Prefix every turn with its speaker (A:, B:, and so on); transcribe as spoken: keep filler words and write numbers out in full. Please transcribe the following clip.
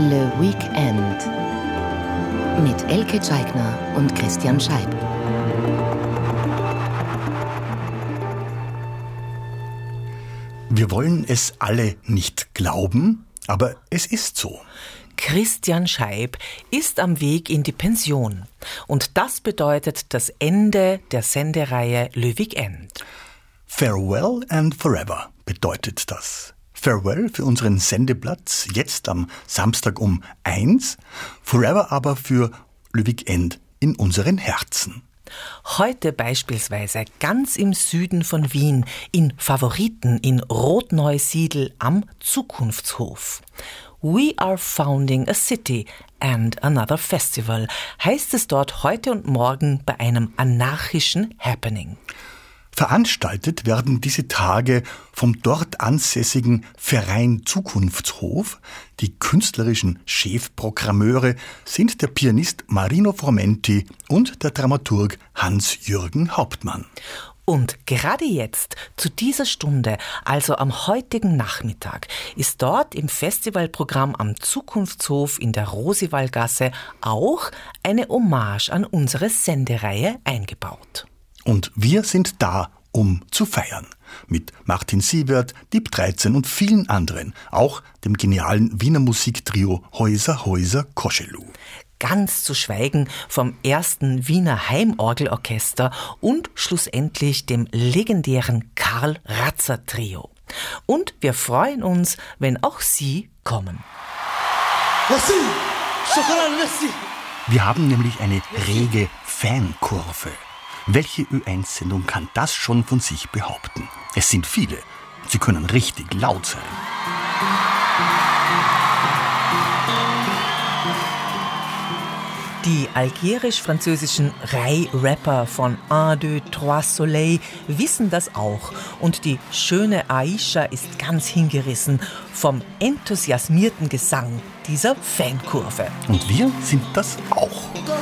A: Le Weekend mit Elke Tscheigner und Christian Scheipp.
B: Wir wollen es alle nicht glauben, aber es ist so.
C: Christian Scheipp ist am Weg in die Pension. Und das bedeutet das Ende der Sendereihe Le Weekend.
B: Farewell and Forever bedeutet das. Farewell für unseren Sendeplatz, jetzt am Samstag um eins, Forever aber für Le Weekend in unseren Herzen.
C: Heute beispielsweise ganz im Süden von Wien, in Favoriten in Rotneusiedl am Zukunftshof. We are founding a city and another festival, heißt es dort heute und morgen bei einem anarchischen Happening.
B: Veranstaltet werden diese Tage vom dort ansässigen Verein Zukunftshof. Die künstlerischen Chefprogrammeure sind der Pianist Marino Fromenti und der Dramaturg Hans-Jürgen Hauptmann.
C: Und gerade jetzt, zu dieser Stunde, also am heutigen Nachmittag, ist dort im Festivalprogramm am Zukunftshof in der Rosiwallgasse auch eine Hommage an unsere Sendereihe eingebaut.
B: Und wir sind da, um zu feiern. Mit Martin Sievert, Dieb dreizehn und vielen anderen. Auch dem genialen Wiener Musiktrio Häuser, Häuser, Koschelu.
C: Ganz zu schweigen vom ersten Wiener Heimorgelorchester und schlussendlich dem legendären Karl Ratzer Trio. Und wir freuen uns, wenn auch Sie kommen.
D: Merci! Schokolade, merci!
B: Wir haben nämlich eine rege Fankurve. Welche Ö eins Sendung kann das schon von sich behaupten? Es sind viele. Sie können richtig laut sein.
C: Die algerisch-französischen Rai-Rapper von un, deux, trois Soleil wissen das auch. Und die schöne Aisha ist ganz hingerissen vom enthusiasmierten Gesang dieser Fankurve.
B: Und wir sind das auch.